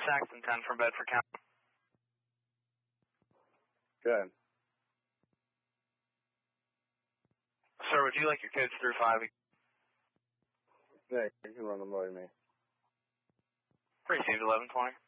Saxton 10 from Bedford County. Good. Sir, would you like your codes through 5? Yeah, you can run them by me. Received 1120.